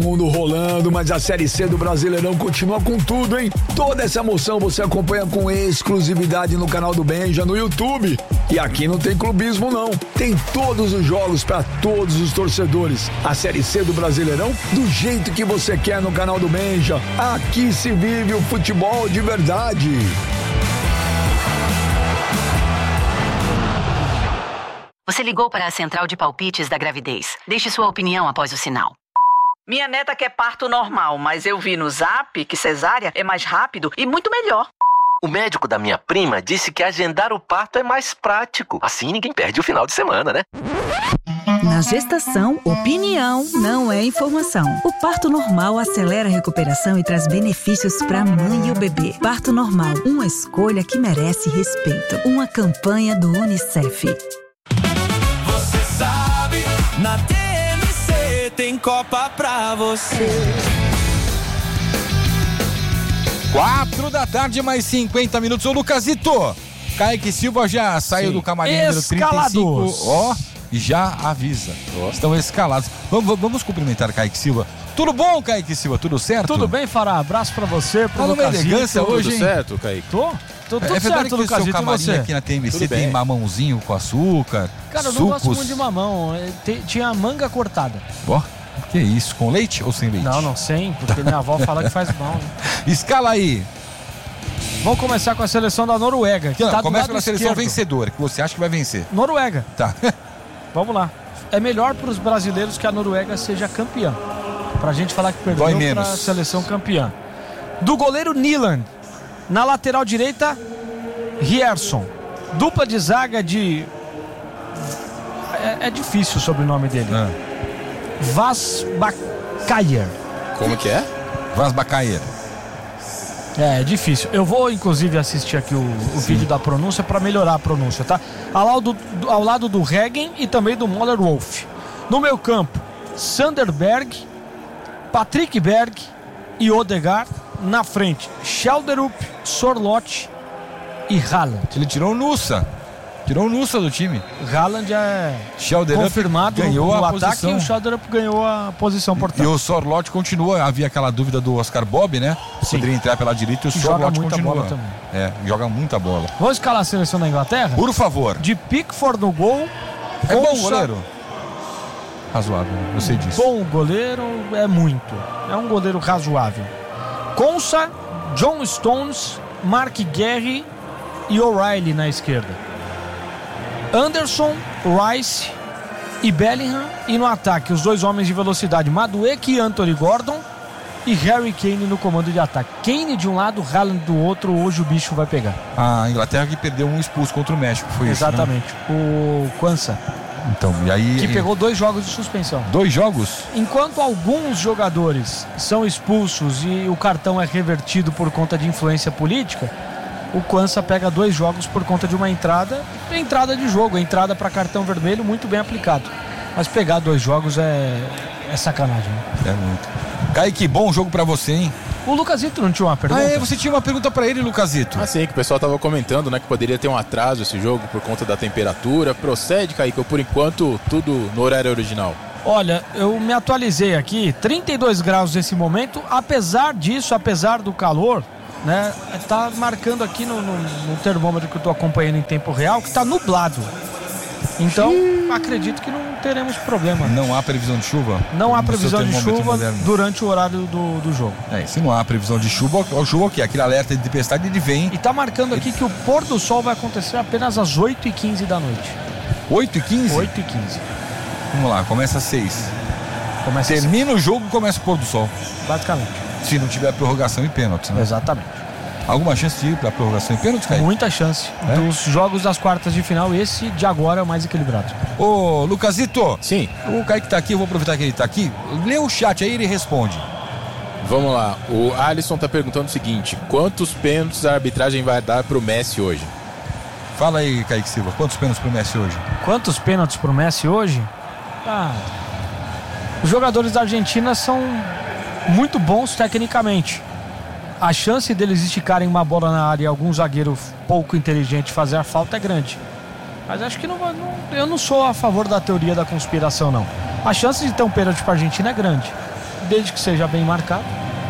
Mundo rolando, mas a Série C do Brasileirão continua com tudo, hein? Toda essa emoção você acompanha com exclusividade no canal do Benja no YouTube. E aqui não tem clubismo não, tem todos os jogos para todos os torcedores. A Série C do Brasileirão do jeito que você quer no canal do Benja. Aqui se vive o futebol de verdade. Você ligou para a central de palpites da gravidez. Deixe sua opinião após o sinal. Minha neta quer parto normal, mas eu vi no Zap que cesárea é mais rápido e muito melhor. O médico da minha prima disse que agendar o parto é mais prático. Assim ninguém perde o final de semana, né? Na gestação, opinião não é informação. O parto normal acelera a recuperação e traz benefícios para a mãe e o bebê. Parto normal, uma escolha que merece respeito. Uma campanha do Unicef. Você sabe, na TMC tem Copa pra você. 4h, mais 50 minutos. Ô, Lucasito, Kaique Silva já saiu do camarim número 35. Ó, e já avisa. Estão escalados. Vamos cumprimentar o Kaique Silva. Tudo bom, Kaique Silva? Tudo certo? Tudo bem, Fará? Abraço pra você, pro Lucasito. Tá numa elegância hoje, tudo hein? certo, Kaique? Tô tudo certo, Lucasito. Seu camarim você? aqui na TMC tem mamãozinho com açúcar, Cara, eu sucos. não gosto muito de mamão. Tinha manga cortada. Ó, que isso? Com leite ou sem leite? Não, sem, porque minha avó fala que faz mal. Né? Escala aí. Vamos começar com a seleção da Noruega. Que tá começa do com a seleção esquerdo. vencedora, que você acha que vai vencer. Noruega. Tá. Vamos lá. É melhor para os brasileiros que a Noruega seja campeã. Pra gente falar que perdeu pra seleção campeã. Do goleiro Nyland. Na lateral direita, Rierson. Dupla de zaga de... É difícil o sobrenome dele. Vasbakayr. Como que é? Vasbakayr. É difícil. Eu vou, inclusive, assistir aqui o vídeo da pronúncia para melhorar a pronúncia, tá? Ao lado do Regen e também do Möller Wolf. No meio campo, Sanderberg, Patrick Berg e Odegaard. Na frente, Schelderup, Sorloth e Haaland. Ele tirou o Nussa. Tirou o Nussa do time. Haaland é confirmado ganhou no a ataque posição. e o Schelderup ganhou a posição, portanto. E o Sorloth continua. Havia aquela dúvida do Oscar Bob, né? Sim. Poderia entrar pela direita e o Joga Sorloth muita continua. bola também. Joga muita bola. Vamos escalar a seleção da Inglaterra? Por favor. De Pickford no gol. É bom goleiro? Razoável, eu sei disso. Bom goleiro é muito. É um goleiro razoável. Konsa, John Stones, Mark Guerri e O'Reilly na esquerda. Anderson, Rice e Bellingham. E no ataque, os dois homens de velocidade, Madueke e Anthony Gordon. E Harry Kane no comando de ataque. Kane de um lado, Haaland do outro. Hoje o bicho vai pegar. A Inglaterra que perdeu um expulso contra o México, foi isso, exatamente, né? O Quansah. Então, e aí... Que pegou 2 jogos de suspensão. 2 jogos? Enquanto alguns jogadores são expulsos e o cartão é revertido por conta de influência política, o Quansah pega 2 jogos por conta de uma entrada de jogo, entrada para cartão vermelho muito bem aplicado. Mas pegar 2 jogos é sacanagem. É muito. Kaique, bom jogo pra você, hein? O Lucasito não tinha uma pergunta? Você tinha uma pergunta pra ele, Lucasito. Sim, que o pessoal tava comentando, né, que poderia ter um atraso esse jogo por conta da temperatura. Procede, Kaique, ou por enquanto tudo no horário original? Olha, eu me atualizei aqui, 32 graus nesse momento. Apesar disso, apesar do calor, né, tá marcando aqui no termômetro que eu tô acompanhando em tempo real, que tá nublado. Então, acredito que não teremos problema. Não há previsão de chuva? Não há previsão de chuva durante o horário do jogo. Se não há previsão de chuva, o chuva o quê? Aquele alerta de tempestade, ele vem. E tá marcando aqui que o pôr do sol vai acontecer apenas às 8h15 da noite. 8h15? 8h15. Vamos lá, começa às 6. Termina o jogo, começa o pôr do sol. Basicamente. Se não tiver prorrogação e pênaltis, né? Exatamente. Alguma chance de ir para a prorrogação e pênaltis, Kaique? Muita chance. Dos jogos das quartas de final, esse de agora é o mais equilibrado. Ô, Lucasito. Sim. O Kaique tá aqui, eu vou aproveitar que ele tá aqui. Lê o chat aí e ele responde. Vamos lá. O Alisson tá perguntando o seguinte: quantos pênaltis a arbitragem vai dar pro Messi hoje? Fala aí, Kaique Silva. Quantos pênaltis pro Messi hoje? Quantos pênaltis pro Messi hoje? Os jogadores da Argentina são muito bons tecnicamente. A chance deles esticarem uma bola na área e algum zagueiro pouco inteligente fazer a falta é grande. Mas acho que eu não sou a favor da teoria da conspiração, não. A chance de ter um pênalti para a Argentina é grande. desde que seja bem marcado.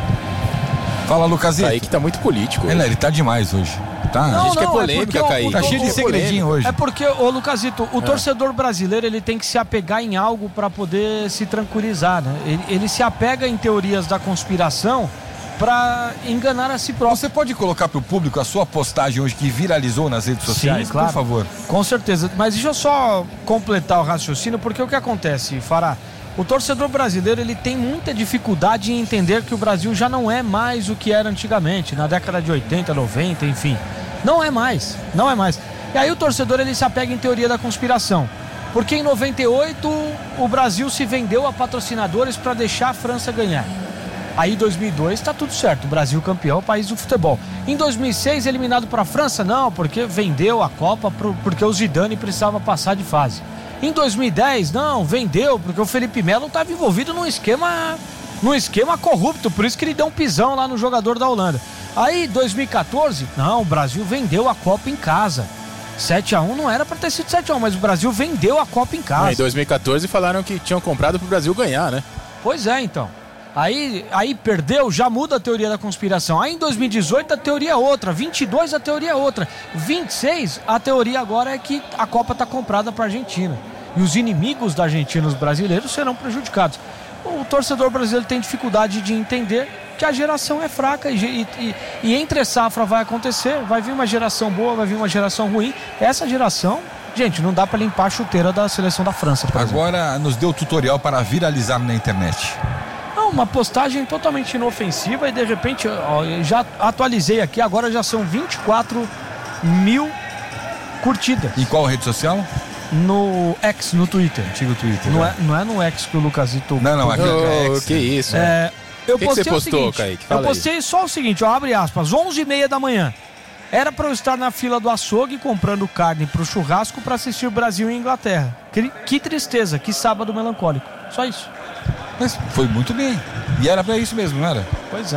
Fala, Lucasito. Kaique tá muito político. Ele tá demais hoje. Tá? A gente quer polêmica, Kaique. Tá cheio de segredinho hoje. É porque, ô Lucasito, o torcedor brasileiro ele tem que se apegar em algo para poder se tranquilizar, né? Ele se apega em teorias da conspiração para enganar a si próprio. Você pode colocar pro público a sua postagem hoje que viralizou nas redes sociais? Sim, claro. Por favor. Com certeza. Mas deixa eu só completar o raciocínio, porque o que acontece, Fará? O torcedor brasileiro ele tem muita dificuldade em entender que o Brasil já não é mais o que era antigamente, na década de 80, 90, enfim. Não é mais. E aí o torcedor ele se apega em teoria da conspiração. Porque em 98 o Brasil se vendeu a patrocinadores para deixar a França ganhar. Aí em 2002 tá tudo certo, o Brasil campeão, o país do futebol. Em 2006 eliminado para a França, não, porque vendeu a Copa porque o Zidane precisava passar de fase. Em 2010, não, vendeu, porque o Felipe Melo estava envolvido num esquema corrupto, por isso que ele deu um pisão lá no jogador da Holanda. Aí, 2014, não, o Brasil vendeu a Copa em casa. 7-1 não era para ter sido 7-1, mas o Brasil vendeu a Copa em casa. Em 2014 falaram que tinham comprado pro Brasil ganhar, né? Pois é, então. Aí perdeu, já muda a teoria da conspiração. Aí em 2018 a teoria é outra, 22 a teoria é outra, 26 a teoria agora é que a Copa está comprada para a Argentina. E os inimigos da Argentina, os brasileiros, serão prejudicados. O torcedor brasileiro tem dificuldade de entender que a geração é fraca e entre safra vai acontecer, vai vir uma geração boa, vai vir uma geração ruim. Essa geração, gente, não dá para limpar a chuteira da seleção da França, por exemplo. Agora nos deu tutorial para viralizar na internet. Uma postagem totalmente inofensiva e de repente, já atualizei aqui, agora já são 24 mil curtidas. Em qual rede social? No X, no Twitter. Antigo Twitter. Não é no X que o Lucasito... Não, aqui é X. Que isso. Eu o que postei você postou, o seguinte, Kaique? Eu postei só o seguinte, abre aspas, 11h30 da manhã. Era para eu estar na fila do açougue comprando carne pro churrasco para assistir Brasil e Inglaterra. Que tristeza, que sábado melancólico. Só isso. Mas foi muito bem. E era pra isso mesmo, não era? Pois é.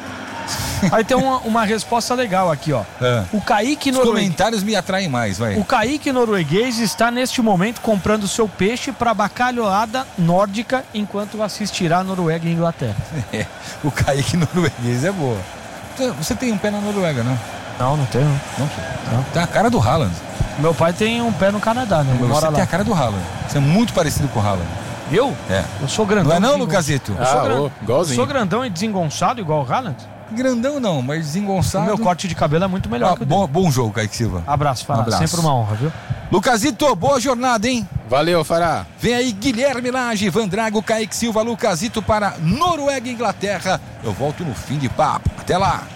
Aí tem uma resposta legal aqui, ó. O Kaique Os comentários me atraem mais, vai. O Kaique norueguês está neste momento comprando seu peixe para bacalhoada nórdica enquanto assistirá Noruega e Inglaterra. O Kaique norueguês é boa. Você tem um pé na Noruega, não? Não tenho. Não. Tem a cara do Haaland. Meu pai tem um pé no Canadá, né? Você tem a cara do Haaland. Você é muito parecido com o Haaland. Eu? É. Eu sou grandão. Não é não, Lucasito? Igualzinho. Sou grandão e desengonçado igual o Haaland? Grandão não, mas desengonçado. O meu corte de cabelo é muito melhor que o dele. Bom jogo, Kaique Silva. Abraço, Fará. Sempre uma honra, viu? Lucasito, boa jornada, hein? Valeu, Fará. Vem aí Guilherme Lage, Vandrago, Kaique Silva, Lucasito para Noruega e Inglaterra. Eu volto no fim de papo. Até lá.